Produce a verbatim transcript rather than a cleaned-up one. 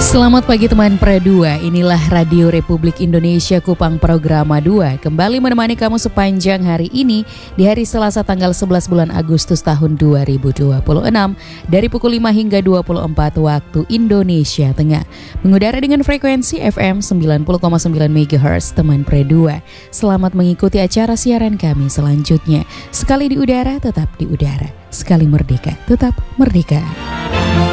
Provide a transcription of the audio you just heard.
Selamat pagi teman Pro dua, inilah Radio Republik Indonesia Kupang Programa dua kembali menemani kamu sepanjang hari ini di hari Selasa tanggal sebelas bulan Agustus tahun dua ribu dua puluh enam dari pukul lima hingga dua puluh empat waktu Indonesia Tengah. Mengudara dengan frekuensi F M sembilan puluh koma sembilan megahertz teman Pro dua. Selamat mengikuti acara siaran kami selanjutnya. Sekali di udara tetap di udara, sekali merdeka tetap merdeka.